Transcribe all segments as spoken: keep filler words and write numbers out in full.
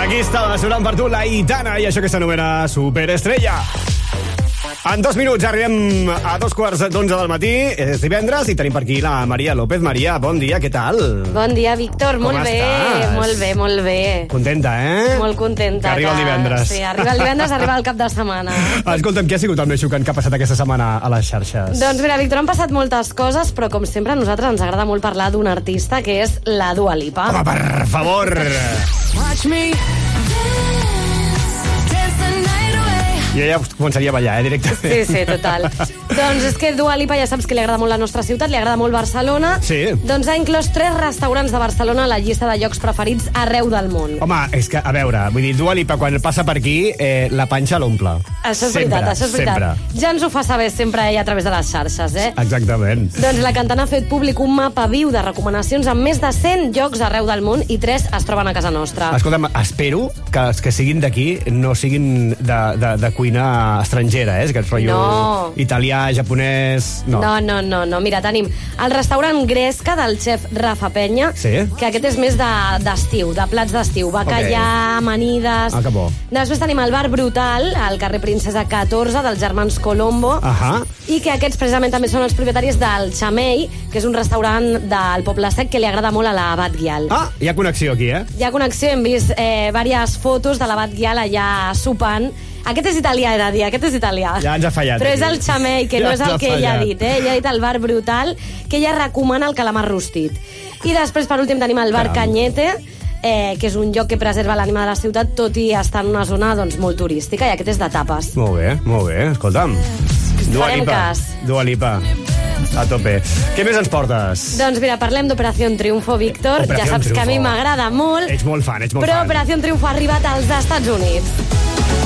Aquí estava sonant per tu la Aitana i això que s'anomena Superestrella. En dos minuts arribem a dos quarts d'onze del matí. És divendres i tenim per aquí la Maria López. Maria, bon dia, què tal? Bon dia, Víctor, Com molt bé, estàs? molt bé, molt bé. Contenta, eh? Molt contenta. Que arriba el divendres. Sí, arriba el divendres, arriba el cap de setmana. Escolta'm, què ha sigut el més xocant que ha passat aquesta setmana a les xarxes? Doncs mira, Víctor, han passat moltes coses, però com sempre a nosaltres ens agrada molt parlar d'un artista que és la Dua Lipa. Home, per favor! Watch me I ella començaria a ballar, eh, directament. Sí, sí, total. Doncs és que Dua Lipa ja saps que li agrada molt la nostra ciutat, li agrada molt Barcelona. Sí. Doncs ha inclòs tres restaurants de Barcelona a la llista de llocs preferits arreu del món. Home, és que, a veure, vull dir, Dua Lipa, quan passa per aquí, eh, la panxa l'omple. Això és sempre, veritat, això és veritat. Sempre. Ja ens ho fa saber sempre ella a través de les xarxes, eh? Exactament. Doncs la cantant ha fet públic un mapa viu de recomanacions amb més de cent llocs arreu del món i tres es troben a casa nostra. Escolta'm, espero que els que siguin d'aquí no siguin de, de, de cuina estrangera, eh? Aquest rotllo No. italià, japonès... No. No, no, no, no. Mira, tenim el restaurant Gresca del xef Rafa Penya, Sí? que aquest és més de- d'estiu, de, de plats d'estiu. Bacallà, amanides... Ah, que bo. Després tenim el Bar Brutal, al carrer Princesa catorze, dels germans Colombo, Ahà. i que aquests precisament també són els propietaris del Chamei, que és un restaurant del Poble Sec que li agrada molt a l'Abat Guial. Ah, hi ha connexió aquí, eh? Hi ha connexió, hem vist eh, diverses fotos de l'Abat Guial allà sopant. Aquest és italià, he de dir, aquest és italià. Ja ens ha fallat, Però és aquí. el Chamei, que Ja no és ens el ha que ella ha fallat. dit, eh? Ella ha dit el Bar Brutal, que ella recomana el calamar rostit. I després, per últim, tenim el Bar Caram. Cañete, eh, que és un lloc que preserva l'ànima de la ciutat, tot i estar en una zona doncs, molt turística, i aquest és de tapes. Molt bé, molt bé, escolta'm. Dua Farem Lipa. cas. Dua Lipa. A tope. Què més ens portes? Doncs mira, parlem d'Operació Triunfo, Víctor. Ja Operación saps que a mi Triunfo. m'agrada molt. Ets molt fan, ets molt Però fan. Operació Triunfo ha arribat als Estats Units.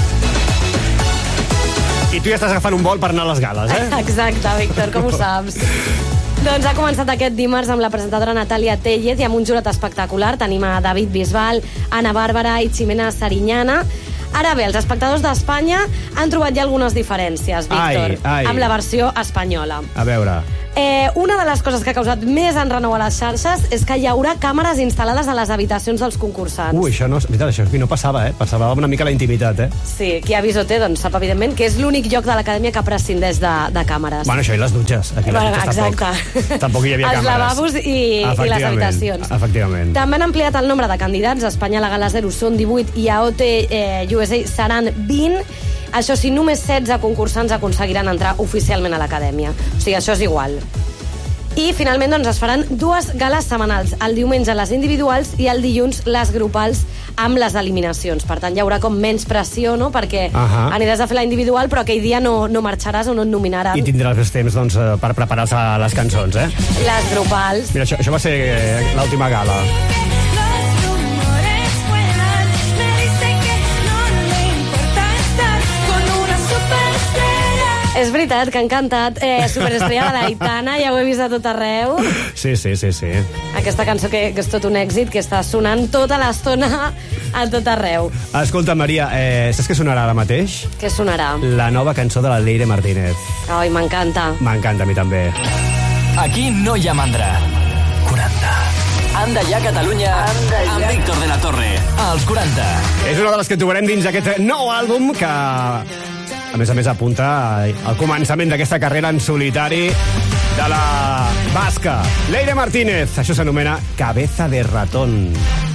I tu ja estàs agafant un vol per anar a les gales, eh? Exacte, Víctor, com ho saps? Doncs ha començat aquest dimarts amb la presentadora Natàlia Tellez i amb un jurat espectacular. Tenim a David Bisbal, Ana Bàrbara i Ximena Sariñana. Ara bé, els espectadors d'Espanya han trobat ja algunes diferències, Víctor, Ai, ai. amb la versió espanyola. A veure... Eh, una de les coses que ha causat més enrenou a les xarxes és que hi haurà càmeres instal·lades a les habitacions dels concursants. Ui, això no, veritat, això aquí no passava, eh? Passava una mica la intimitat, eh? Sí, qui ha vist o té, doncs sap evidentment que és l'únic lloc de l'acadèmia que prescindeix de, de càmeres. Bueno, això i les dutxes. Aquí les Bueno, dutxes exacte. tampoc, tampoc hi havia Els càmeres. lavabos i, i les Efectivament, habitacions. Efectivament. També han ampliat el nombre de candidats. A Espanya la gala zero són divuit i a O T eh, U S A seran vint. Això sí, només setze concursants aconseguiran entrar oficialment a l'acadèmia. O sigui, això és igual. I finalment doncs, es faran dues gales setmanals, el diumenge les individuals i el dilluns les grupals amb les eliminacions. Per tant, hi haurà com menys pressió, no? Perquè Ahà. aniràs a fer la individual, però aquell dia no, no marxaràs o no et nominaran. I tindràs més temps doncs, eh, per preparar-se les cançons, eh? Les grupals. Mira, això, això va ser eh, l'última gala. los rumores vuelan. Me dicen que no le importa estar con una superestrella. És veritat que han cantat eh, Superestrella de l'Aitana, ja ho he vist a tot arreu. Sí, sí, sí, sí. Aquesta cançó que, que és tot un èxit, que està sonant tota l'estona a tot arreu. Escolta, Maria, eh, saps què sonarà ara mateix? Què sonarà? La nova cançó de la Leire Martínez. Ai, m'encanta. M'encanta a mi també. Aquí no hi ha mandra. quaranta. Anda ja Catalunya amb Víctor de la Torre. Als quaranta. És una de les que trobarem dins aquest nou àlbum que, a més a més, apunta al començament d'aquesta carrera en solitari de la basca Leire Martínez. Això s'anomena Cabeza de ratón.